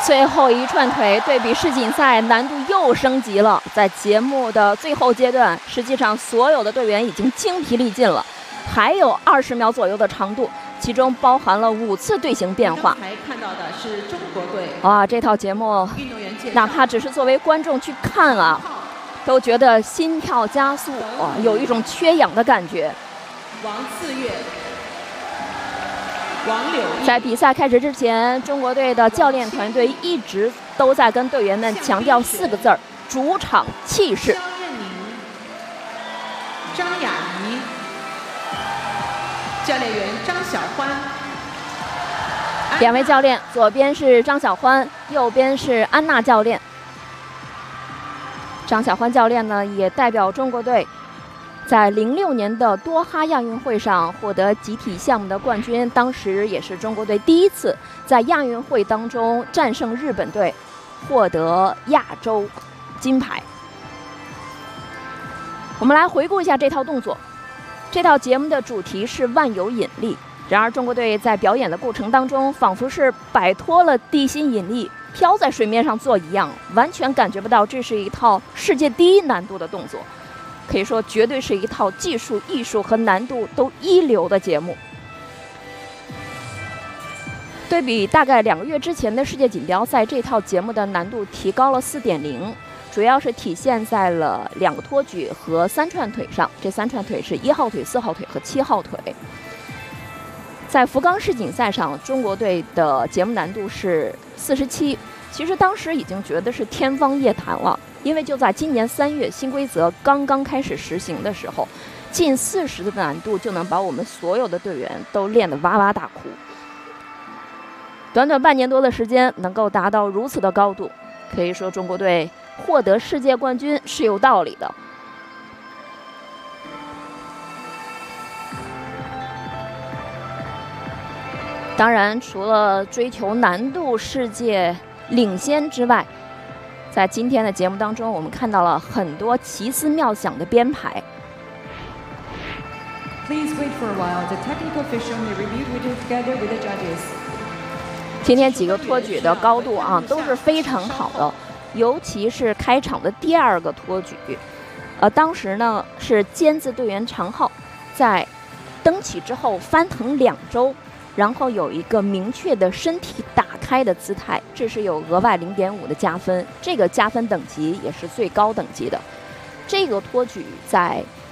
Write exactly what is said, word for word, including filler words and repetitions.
最后一串腿对比世锦赛难度又升级了。在节目的最后阶段，实际上所有的队员已经精疲力尽了，还有二十秒左右的长度，其中包含了五次队形变化。 刚才看到的是中国队。 哇，这套节目哪怕只是作为观众去看啊，都觉得心跳加速，哇，有一种缺氧的感觉。 王四月。王柳在比赛开始之前，中国队的教练团队一直都在跟队员们强调四个字儿：主场气势。 肖任宁、张雅怡，教练员张晓欢。 两位教练，左边是张晓欢，右边是安娜教练。张晓欢教练呢，也代表中国队在零六年的多哈亚运会上获得集体项目的冠军，当时也是中国队第一次在亚运会当中战胜日本队，获得亚洲金牌。我们来回顾一下这套动作。这套节目的主题是万有引力，然而中国队在表演的过程当中，仿佛是摆脱了地心引力，飘在水面上做一样，完全感觉不到这是一套世界第一难度的动作。可以说，绝对是一套技术、艺术和难度都一流的节目。对比大概两个月之前的世界锦标赛，这套节目的难度提高了 四点零， 主要是体现在了两个托举和三串腿上。这三串腿是一号腿、四号腿和七号腿。在福冈世锦赛上，中国队的节目难度是四十七，其实当时已经觉得是天方夜谭了。因为就在今年三月新规则刚刚开始实行的时候，近四十的难度就能把我们所有的队员都练得哇哇大哭。短短半年多的时间能够达到如此的高度，可以说中国队获得世界冠军是有道理的。当然，除了追求难度世界领先之外，在今天的节目当中，我们看到了很多奇思妙想的编排。今天几个托举的高度啊都是非常好的，尤其是开场的第二个托举，呃，当时呢是尖子队员常浩在登起之后翻腾两周，然后有一个明确的身体打开的姿态，这是有额外 零点五 的加分，这个加分等级也是最高等级的。这个托举在